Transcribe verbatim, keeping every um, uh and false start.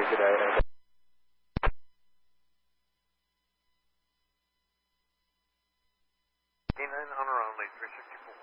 Good night. K nine Honor only, three sixty-four.